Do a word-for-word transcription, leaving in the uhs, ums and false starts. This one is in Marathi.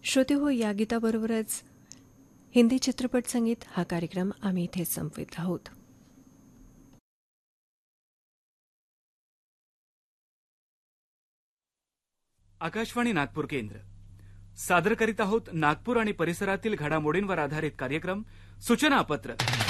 श्रोते हो, या गीताबरोबरच हिंदी चित्रपट संगीत हा कार्यक्रम आम्ही इथे संपवित आहोत. आकाशवाणी नागपूर केंद्र सादर करीत आहोत नागपूर आणि परिसरातील घडामोडींवर आधारित कार्यक्रम सूचनापत्र.